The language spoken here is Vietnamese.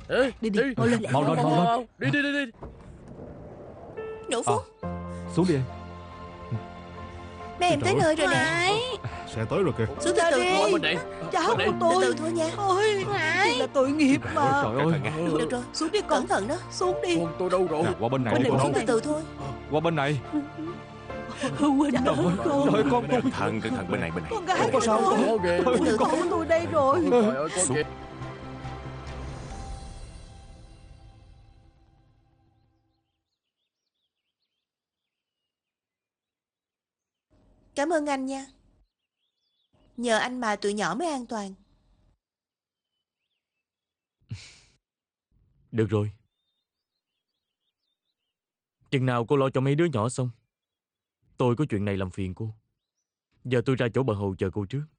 Đi đi, mau lên. Mau lên, mau lên. Đi. Nụ Phúc, Xuống đi em. mấy em tới nơi rồi nè. Ngoại, Xe tới rồi kìa. Xuống từ từ thôi. Bên này. cháu Bên của này. Từ từ tôi. thôi nha. Ôi, Ngoại. là tội nghiệp mà. Trời ơi. Được rồi, Xuống đi cẩn con, thận đó. xuống đi. Con tôi đâu rồi? Qua bên này Con đi này con. Xuống từ từ thôi. Qua bên này. Huynh Trời ơi, ơi, con. trời ơi, con tôi. Cẩn thận bên này. Con gái của sao? tôi. Có kìa. Từ từ Con thôi. của tôi đây rồi. Trời ơi, có kìa. Cảm ơn anh nha. Nhờ anh mà tụi nhỏ mới an toàn. Được rồi. Chừng nào cô lo cho mấy đứa nhỏ xong, tôi có chuyện này làm phiền cô. Giờ tôi ra chỗ bà Hồ chờ cô trước.